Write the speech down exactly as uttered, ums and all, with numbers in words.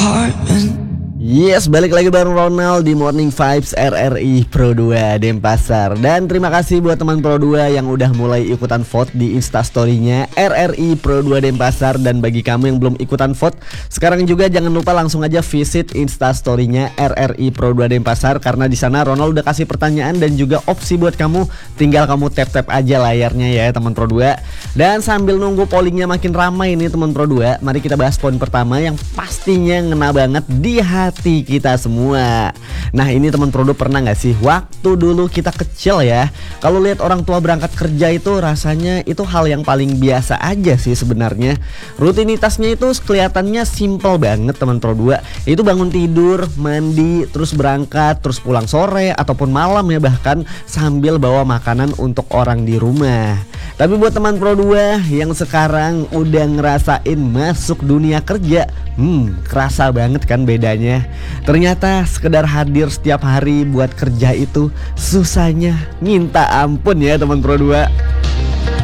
apartment. Yes, balik lagi bareng Ronald di Morning Vibes R R I Pro dua Denpasar. Dan terima kasih buat teman Pro dua yang udah mulai ikutan vote di Instastory-nya R R I Pro dua Denpasar. Dan bagi kamu yang belum ikutan vote, sekarang juga jangan lupa langsung aja visit Instastory-nya R R I Pro dua Denpasar. Karena di sana Ronald udah kasih pertanyaan dan juga opsi buat kamu. Tinggal kamu tap-tap aja layarnya ya teman Pro dua. Dan sambil nunggu pollingnya makin ramai nih teman Pro dua, mari kita bahas poin pertama yang pastinya ngena banget di hati hati kita semua. Nah ini teman Pro dua pernah gak sih waktu dulu kita kecil ya, kalau lihat orang tua berangkat kerja itu rasanya itu hal yang paling biasa aja sih sebenarnya. Rutinitasnya itu kelihatannya simple banget teman Pro dua. Itu bangun tidur, mandi, terus berangkat, terus pulang sore ataupun malam ya, bahkan sambil bawa makanan untuk orang di rumah. Tapi buat teman Pro dua yang sekarang udah ngerasain masuk dunia kerja, hmm kerasa banget kan bedanya. Ternyata sekedar hadir setiap hari buat kerja itu susahnya minta ampun ya teman Pro dua.